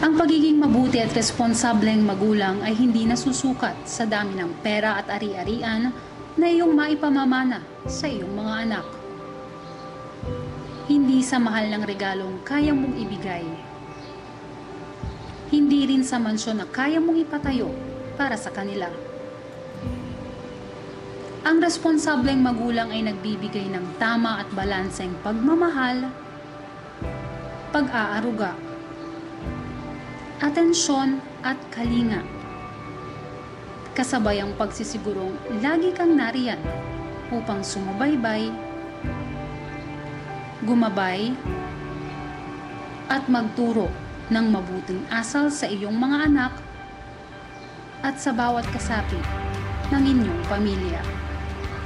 Ang pagiging mabuti at responsableng magulang ay hindi nasusukat sa dami ng pera at ari-arian na iyong maipamamana sa iyong mga anak. Hindi sa mahal ng regalong kaya mong ibigay. Hindi rin sa mansyon na kaya mong ipatayo para sa kanila. Ang responsableng magulang ay nagbibigay ng tama at balanseng pagmamahal, pag-aaruga, atensyon at kalinga. Kasabay ang pagsisigurong lagi kang nariyan upang sumubaybay, gumabay, at magturo ng mabuting asal sa iyong mga anak at sa bawat kasapi ng inyong pamilya.